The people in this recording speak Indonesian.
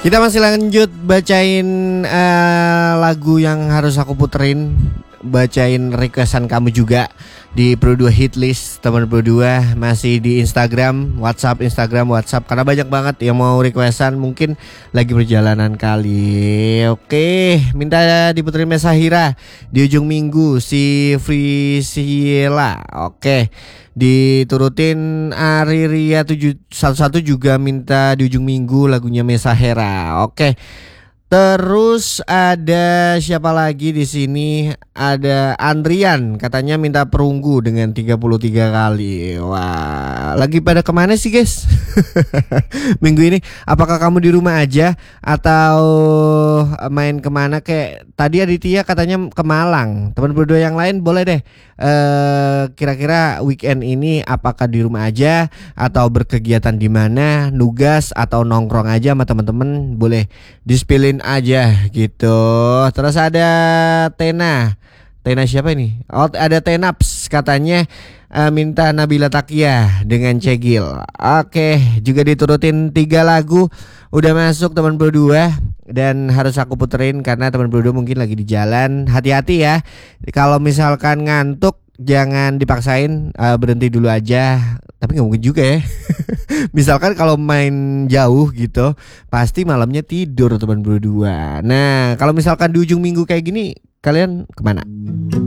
Kita masih lanjut bacain lagu yang harus aku puterin. Bacain requestan kamu juga di Pro 2 Hit List. Teman Pro 2 masih di Instagram, WhatsApp karena banyak banget yang mau requestan, mungkin lagi perjalanan kali. Oke, minta diputerin Mesahira di ujung minggu si Frisiela. Oke, diturutin Ariria 711 juga minta di ujung minggu lagunya Mesahira. Oke. Terus ada siapa lagi di sini? Ada Andrian, katanya minta perunggu dengan 33 kali. Wah, lagi pada kemana sih guys? Minggu ini apakah kamu di rumah aja atau main kemana? Kayak tadi Aditya katanya ke Malang. Teman berdua yang lain boleh deh. Kira-kira weekend ini apakah di rumah aja atau berkegiatan di mana, nugas atau nongkrong aja sama teman-teman, boleh dispilin aja gitu. Terus ada Tena siapa ini? Oh, ada Tenaps katanya minta Nabila Takia dengan Cegil. Oke, juga diturutin 3 lagu udah masuk teman berdua dan harus aku puterin karena teman berdua mungkin lagi di jalan. Hati-hati ya. Kalau misalkan ngantuk jangan dipaksain, berhenti dulu aja. Tapi gak mungkin juga ya. Misalkan kalau main jauh gitu pasti malamnya tidur teman berdua. Nah kalau misalkan di ujung minggu kayak gini, kalian kemana?